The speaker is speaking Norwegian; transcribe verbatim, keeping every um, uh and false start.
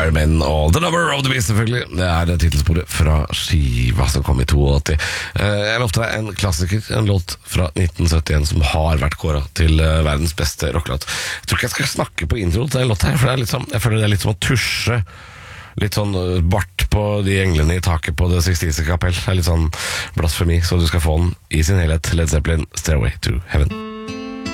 Iron Man og The Number of the Beast, selvfølgelig. Det er titelsporet fra skiva som kom i åttito. Jeg lovte deg en klassiker, en låt fra nitten syttien som har vært kåret til verdens beste rockelåt. Jeg tror ikke jeg skal snakke på intro til den låt her, for det er litt sånn, jeg føler det er litt som å tusje litt sånn bart på de englene i taket på Det Sixtinske kapell. Det er litt sånn blasfemi, så du skal få den i sin helhet. Led Zeppelin, Stairway to Heaven.